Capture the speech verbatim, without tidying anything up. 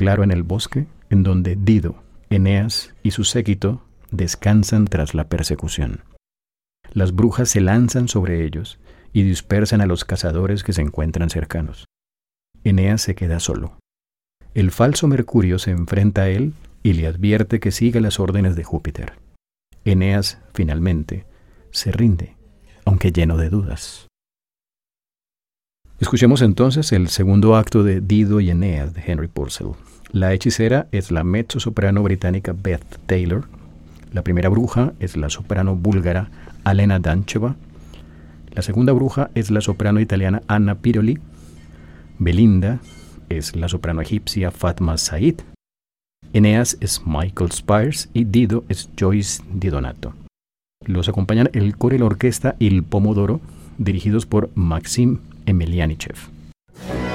claro en el bosque, en donde Dido, Eneas y su séquito descansan tras la persecución. Las brujas se lanzan sobre ellos y dispersan a los cazadores que se encuentran cercanos. Eneas se queda solo. El falso Mercurio se enfrenta a él y le advierte que siga las órdenes de Júpiter. Eneas, finalmente, se rinde, aunque lleno de dudas. Escuchemos entonces el segundo acto de Dido y Eneas de Henry Purcell. La hechicera es la mezzosoprano británica Beth Taylor. La primera bruja es la soprano búlgara Alena Dancheva. La segunda bruja es la soprano italiana Anna Piroli. Belinda es la soprano egipcia Fatma Said. Eneas es Michael Spires y Dido es Joyce Di Donato. Los acompañan el coro y la orquesta Il Pomodoro, dirigidos por Maxim Emelianichev.